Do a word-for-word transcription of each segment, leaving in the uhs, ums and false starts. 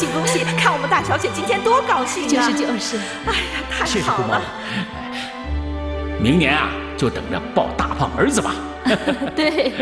喜恭喜！看我们大小姐今天多高兴啊！ 就是就是。 哎呀，太谢谢姑妈好了！ 明年啊，就等着抱大胖儿子吧。 对。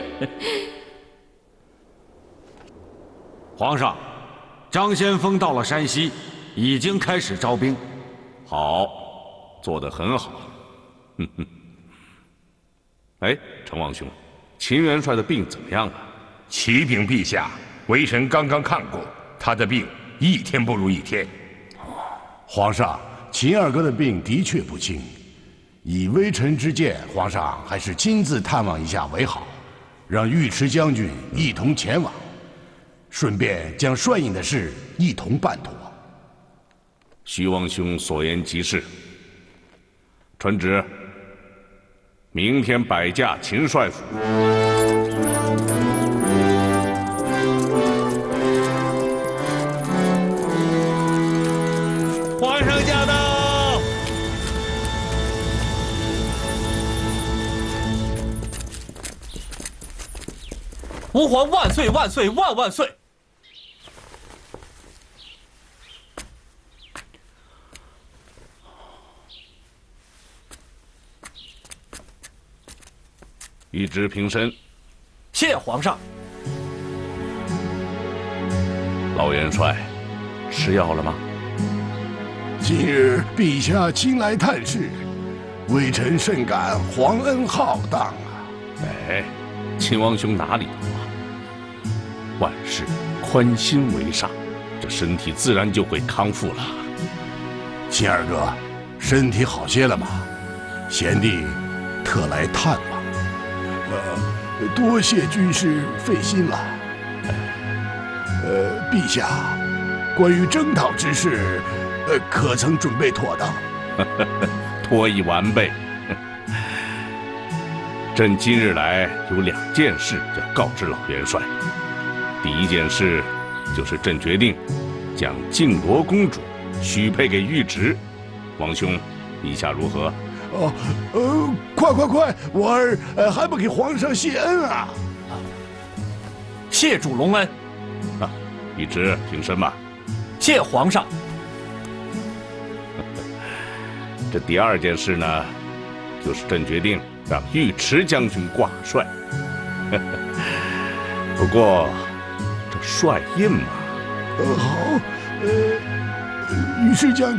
皇上，张先锋到了山西，已经开始招兵。好，做得很好。哼哼。哎，成王兄，秦元帅的病怎么样了？ 启禀陛下，微臣刚刚看过，他的病一天不如一天。 皇上，秦二哥的病的确不轻，以微臣之见，皇上还是亲自探望一下为好，让尉迟将军一同前往，顺便将帅印的事一同办妥。 徐王兄所言极是。传旨，明天摆驾秦帅府。 皇上驾到！ 吾皇万岁万岁万万岁！ 谕旨平身。 谢皇上。 老元帅，吃药了吗？ 今日陛下亲来探视，微臣甚感皇恩浩荡啊！ 哎，秦王兄哪里懂啊？万事宽心为上，这身体自然就会康复了。 秦二哥，身体好些了吗？贤弟特来探望。呃，多谢军师费心了。呃，陛下，关于征讨之事，呃，可曾准备妥当？ 托已完备。朕今日来有两件事要告知老元帅。第一件事就是朕决定将静罗公主许配给尉迟。王兄，意下如何？ 哦，呃，快快快，我儿呃还不给皇上谢恩啊！ 谢主隆恩。 啊，尉迟平身吧。 谢皇上。 这第二件事呢，就是朕决定让尉迟将军挂帅。不过这帅印嘛， 呃好，呃，尉迟将军。